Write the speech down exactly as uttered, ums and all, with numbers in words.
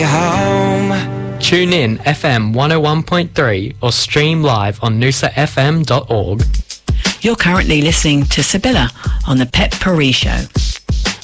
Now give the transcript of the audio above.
Home. Tune in F M one oh one point three or stream live on noosa f m dot org. You're currently listening to Sibylla on the Pet Paris Show.